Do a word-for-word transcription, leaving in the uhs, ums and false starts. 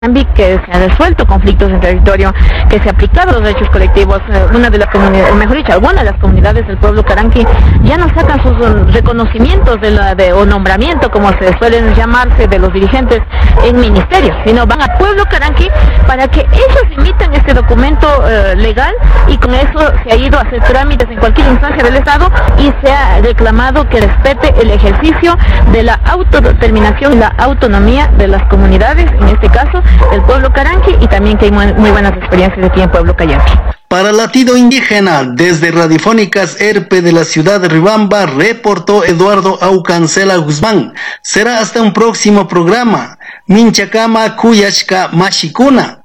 que se han resuelto conflictos en territorio, que se han aplicado los derechos colectivos. Una de las comunidades, mejor dicho, algunas de las comunidades del pueblo caranqui ya no sacan sus um, reconocimientos de la, de, o nombramiento, como se suelen llamarse, de los dirigentes en ministerios, sino van al pueblo caranqui para que ellos imiten este documento uh, legal, y con eso se ha ido a hacer trámites en cualquier instancia del Estado y se ha reclamado que respete el ejercicio de la autodeterminación y la autonomía de las comunidades, en este caso del pueblo caranqui, y también que hay muy, muy buenas experiencias aquí en Pueblo Callampi. Para Latido Indígena, desde Radiofónicas E R P E de la ciudad de Riobamba, reportó Eduardo Aucancela Guzmán. Será hasta un próximo programa. Minchakama Kuyachka Mashikuna.